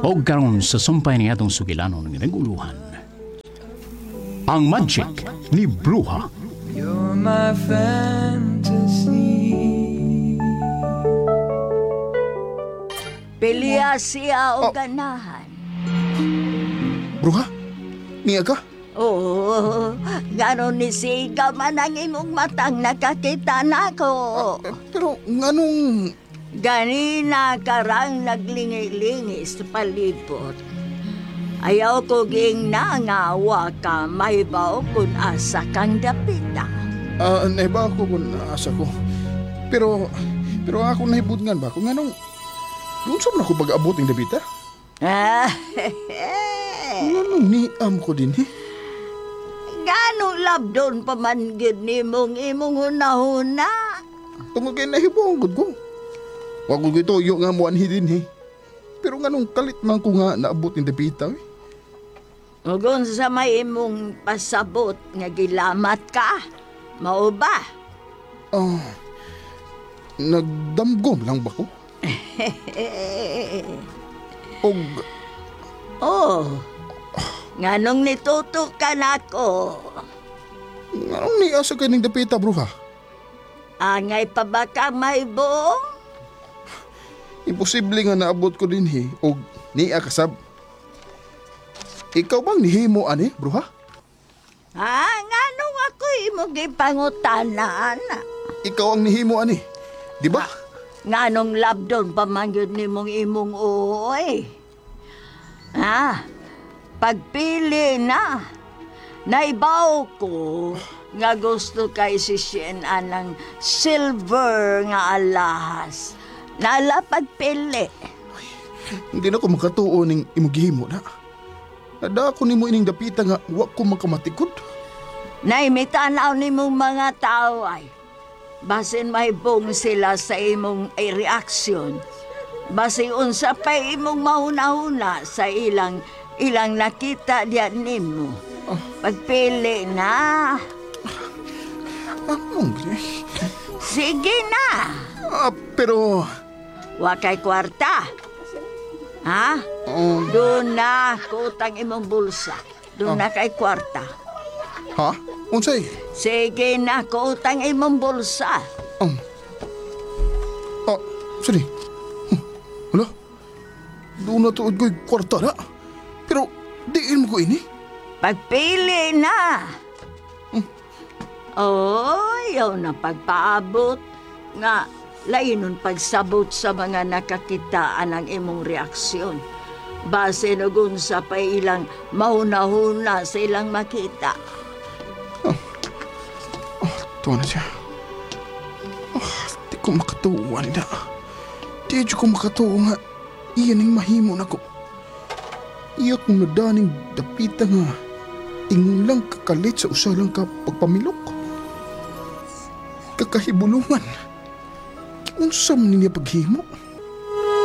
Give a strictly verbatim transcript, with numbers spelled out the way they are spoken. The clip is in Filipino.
O karon sa sumpay ni atong sugilanon ng naguluhan. Ang magic ni Bruha. You're my fantasy. Pilya siya o ganahan. Bruha? Niya ka? Oo, gano'n ni Siga man ang imong matang nakakita na ko. Eh, Pero nganong... Ganina karang naglingi-lingi sa palibot. Ayaw ko ging nangawa ka may bao kung asa kang dapita. Ah, naiba ako kung naasa ko. Pero... Pero ako nahibudngan ba? Kung nganong... Doon sa man ako pag-abot ng dapita? Ah, Nganong niam ko din eh? Gano'ng labdon pa man gid ni mong imong hunahuna. Tungkol kayo nahibunggod ko. Wag ko ito yung nga mo anhi din eh. Pero nganong kalit man ko nga naabot ng dapita eh. Ugon sa may imong pasabot nga gilamat ka, mao ba? Ah... Nagdamgom lang ba ko? Og... Oh, nganong nitutok ka na ko? Nganong niasa kayo ng dapita, Bruha? Angay pa ba kang may buong? Imposible nga naabot ko din he. Og niya kasab. Ikaw bang nihimo ani, Bruha? Ha? Nganong ako imong gipangutanan? Ikaw ang nihimo ani. Di ba? Nganong labdon pa man yun ni mong imong uoy? Ha? Pagpili na. Naibaw ko nga gusto kay si Siena ng silver nga alahas. Nala pagpili. Hindi na ko makatuo ning imong gihimo na. Nada ko nimo ining dapita nga wa ko makamatikod. Naimitanaw ni mong mga tao ay basin may bong sila sa imong ay reaksyon. Basi unsa pa imong mahuna-huna sa ilang ilang nakita diyan nimo. Pagpili na. Anong gani? Sige na. Ah, pero... Wa kay kwarta. Ha? Um, Doon na kutang imong bulsa. Doon na kay kwarta. ha? Unsay? Sige na kutang imong bulsa. Um, ah, sorry. Huh, wala. Doon na tuod ko'y kwarta na. Pero, diin mo ko ini. Pagpili na. Oh, yaw na pagpaabot nga lainon pagsabot sa mga nakakitaan ng imong reaksyon. Base nugun sa pa ilang mahuna-huna sa ilang makita. Tuwa na siya. Oh, di ko makatuwa nila. Di ko makatuwa nga. Iyan ang mahimo na ko. Iya kong nadaning dapita nga. Ingon lang kakalit sa usalang ka pagpamilok. Kakahibulungan. Unsa man niya paghimo?